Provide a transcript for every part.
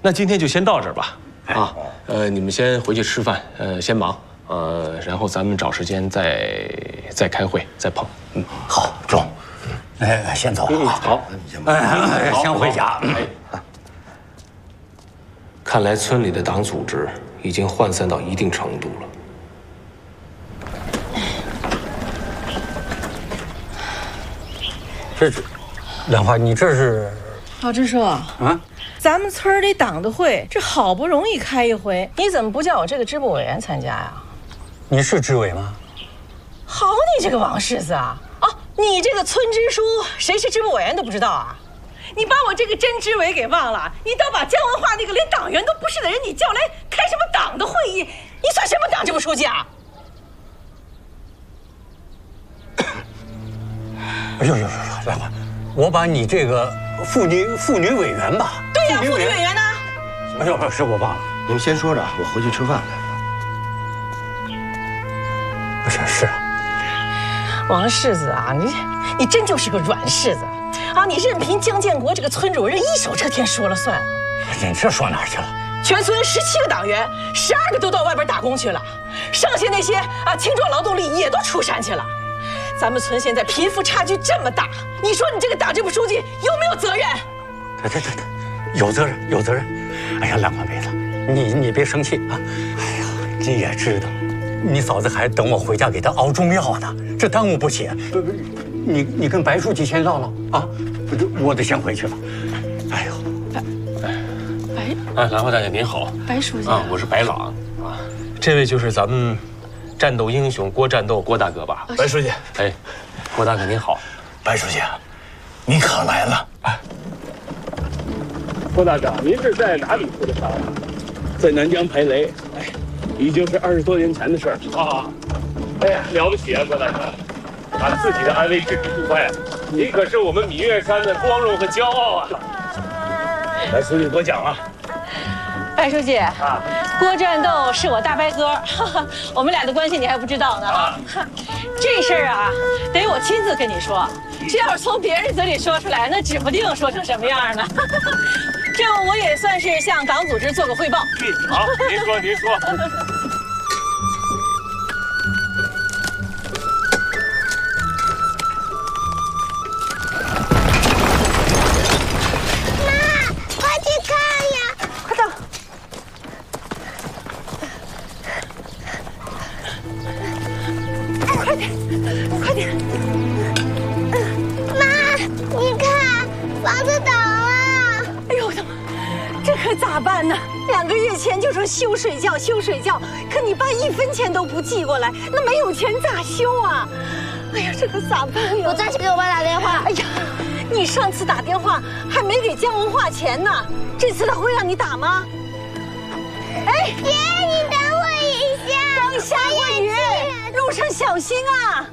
那今天就先到这儿吧。啊，你们先回去吃饭，先忙，然后咱们找时间再开会，再碰。 好，中。先走了。 好， 先回家。 看来村里的党组织已经涣散到一定程度了。 兰花，你这是？ 老支书啊，咱们村里党的会，这好不容易开一回，你怎么不叫我这个支部委员参加呀？ 你是支委吗？ 好，你这个王世子啊！你这个村支书，谁是支部委员都不知道啊？你把我这个真支委给忘了？你倒把姜文化那个连党员都不是的人，你叫来开什么党的会议？你算什么党支部书记啊？ 哎呦，兰花，我把你这个妇女委员吧。 对呀，妇女委员呢？ 哎呦，是我忘了。 你们先说着，我回去吃饭去。 是。 王世子啊，你真就是个软柿子啊！你任凭姜建国这个村主任一手遮天说了算了。 你这说哪儿去了？ 全村17个党员，12个都到外边打工去了，剩下那些青壮劳动力也都出山去了。咱们村现在贫富差距这么大，你说你这个党支部书记有没有责任？ 这，有责任。哎呀，兰花妹子，你别生气啊！哎呀，你也知道。你嫂子还等我回家给她熬中药呢，这耽误不起。不，你跟白书记先唠唠啊，我得先回去了。哎呦， 兰花大姐您好， 白书记啊，我是白朗啊，这位就是咱们战斗英雄郭战斗郭大哥吧？ 白书记， 哎，郭大哥您好， 白书记，你可来了。 郭大长，您是在哪里受的伤？在南疆排雷，已经是20多年前的事儿啊！哎呀，了不起啊，郭大长，把自己的安危置之度外，您可是我们闽岳山的光荣和骄傲啊！来，书记给我讲啊。 白书记郭战斗是我大伯哥，我们俩的关系你还不知道呢这事儿啊，得我亲自跟你说，这要是从别人嘴里说出来，那指不定说成什么样呢。这我也算是向党组织做个汇报。 好，您说。 快点！妈，你看，房子倒了！ 哎呦我的妈，这可咋办呢？2个月前就说修水窖，可你爸1分钱都不寄过来，那没有钱咋修啊？哎呀，这可咋办呀？ 我再去给我爸打电话。 哎呀，你上次打电话还没给姜文化钱呢，这次他会让你打吗？哎， 爷，你等我一下， 刚下过雨，路上小心啊！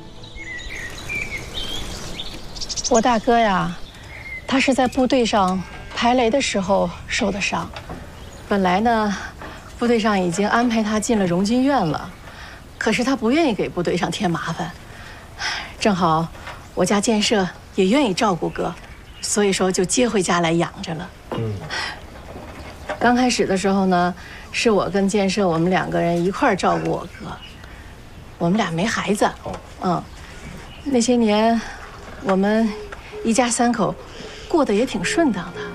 我大哥呀，他是在部队上排雷的时候受的伤。本来呢，部队上已经安排他进了荣军院了，可是他不愿意给部队上添麻烦。正好我家建设也愿意照顾哥，所以说就接回家来养着了。刚开始的时候呢，是我跟建设我们2个人一块儿照顾我哥，我们俩没孩子。那些年我们一家3口过得也挺顺当的，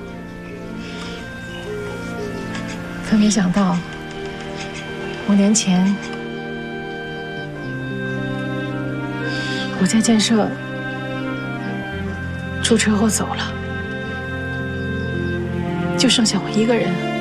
可没想到5年前我家建设出车祸走了，就剩下我一个人。